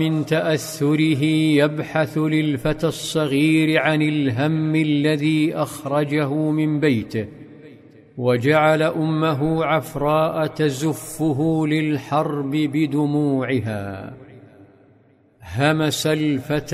من تأثره يبحث للفتى الصغير عن الهم الذي أخرجه من بيته وجعل أمه عفراء تزفه للحرب بدموعها. همس الفتى